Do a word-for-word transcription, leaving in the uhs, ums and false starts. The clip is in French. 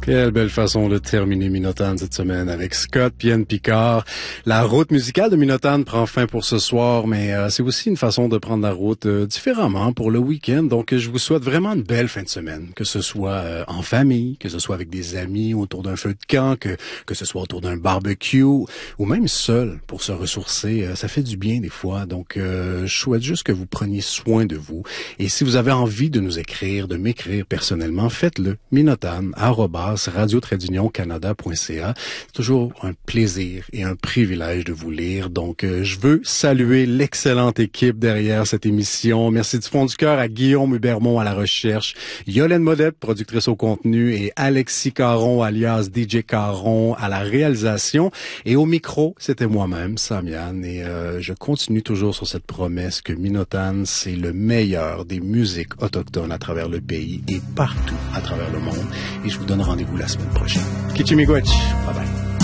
Quelle belle façon de terminer Minotane cette semaine avec Scott Pienne Picard. La route musicale de Minotane prend fin pour ce soir, mais euh, c'est aussi une façon de prendre la route euh, différemment pour le week-end. Donc, je vous souhaite vraiment une belle fin de semaine, que ce soit euh, en famille, que ce soit avec des amis autour d'un feu de camp, que que ce soit autour d'un barbecue ou même seul pour se ressourcer. Euh, ça fait du bien des fois. Donc, euh, je souhaite juste que vous preniez soin de vous. Et si vous avez envie de nous écrire, de m'écrire personnellement, faites-le. Minotane, arobase, radio tiret union canada point c a. C'est toujours un plaisir et un privilège de vous lire. Donc, euh, je veux saluer l'excellente équipe derrière cette émission. Merci du fond du cœur à Guillaume Hubermont à la recherche, Yolène Modette, productrice au contenu, et Alexis Caron, alias D J Caron, à la réalisation. Et au micro, c'était moi-même, Samian. Et euh, je continue toujours sur cette promesse que Minotane, c'est le meilleur des musiques autochtones à travers le pays et partout à travers le monde. Et je vous donne rendez-vous la semaine prochaine. Kichimigwech. Bye bye.